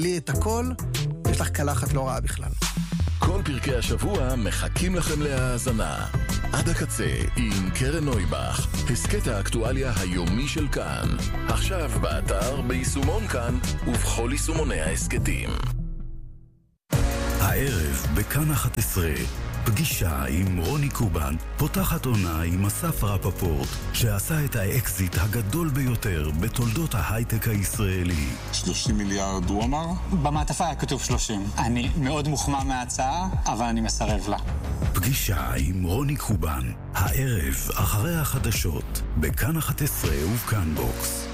לי את הכל, יש לך קלחת לא רעה בכלל. כל פרקי השבוע מחכים לכם להאזנה. עד הקצה עם קרן נויבך, הסקט האקטואליה היומי של כאן. עכשיו באתר, ביישומון כאן ובכל יישומוני ההסקטים. הערב בכאן 11, פגישה עם רוני קובן, פותחת עונה עם אסף רפפורט, שעשה את האקזיט הגדול ביותר בתולדות ההייטק הישראלי. 30 מיליארד הוא אמר? במעטפה היה כתוב 30. אני מאוד מוחמא מההצעה, אבל אני מסרב לה. פגישה עם רוני קובן, הערב אחרי החדשות, בכאן 11 ובכאן בוקס.